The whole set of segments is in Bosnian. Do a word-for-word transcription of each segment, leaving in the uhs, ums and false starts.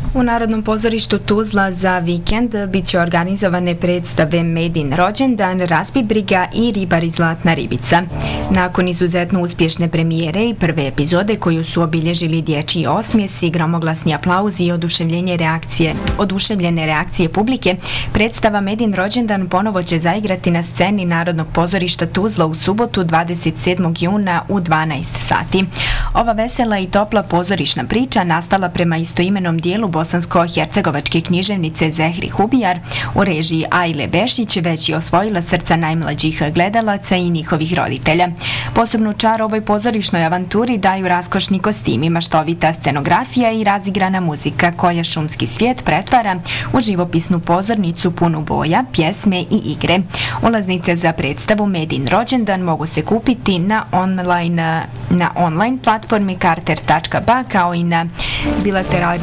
U Narodnom pozorištu Tuzla za vikend bit će organizovane predstave Medin rođendan, Raspibriga i Ribar i Zlatna ribica. Nakon izuzetno uspješne premijere i prve epizode koju su obilježili dječji osmijesi, gromoglasni aplauzi i oduševljenje reakcije, oduševljene reakcije publike, predstava Medin rođendan ponovo će zaigrati na sceni Narodnog pozorišta Tuzla u subotu dvadeset sedmog juna u dvanaest sati. Ova vesela i topla pozorišna priča nastala prema istoimenom dijelu bosansko-hercegovačke književnice Zehri Hubijar u režiji Ajle Bešić već je osvojila srca najmlađih gledalaca i njihovih roditelja. Posebnu čar ovoj pozorišnoj avanturi daju raskošni kostimi, maštovita scenografija i razigrana muzika koja šumski svijet pretvara u živopisnu pozornicu punu boja, pjesme i igre. Ulaznice za predstavu Medin rođendan mogu se kupiti na online, na online platformi karter tačka ba kao i na bilateralni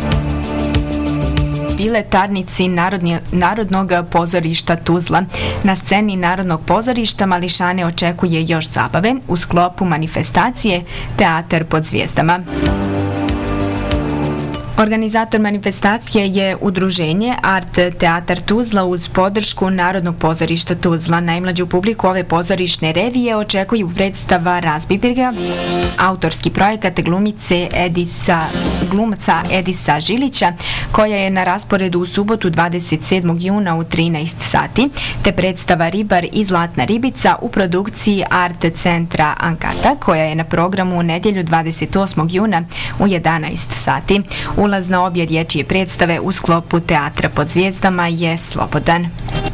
biletarnici Narodni, Narodnog pozorišta Tuzla. Na sceni Narodnog pozorišta mališane očekuje još zabave u sklopu manifestacije Teatar pod zvijezdama. Organizator manifestacije je udruženje Art Teatar Tuzla uz podršku Narodnog pozorišta Tuzla. Najmlađu publiku ove pozorišne revije očekuju predstava Raspibriga, autorski projekat glumice Edisa, glumca Edisa Žilića, koja je na rasporedu u subotu dvadeset sedmog juna u trinaest sati, te predstava Ribar i Zlatna ribica u produkciji Art centra Ankata, koja je na programu u nedjelju dvadeset osmog juna u jedanaest sati. Ulaz na obje dječje predstave u sklopu Teatra pod zvijezdama je slobodan.